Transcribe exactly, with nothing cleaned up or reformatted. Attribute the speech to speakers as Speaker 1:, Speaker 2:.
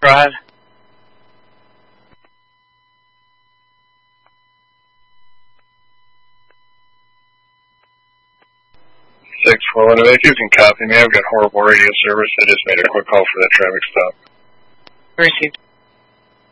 Speaker 1: Go ahead.
Speaker 2: six four one, if you can copy me, I've got horrible radio service. I just made a quick call for that traffic stop.
Speaker 1: Received.